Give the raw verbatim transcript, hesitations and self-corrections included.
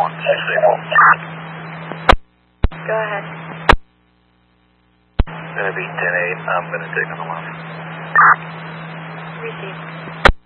one six eight four. Go ahead. Gonna be ten eight, I'm gonna take on the left. Receive.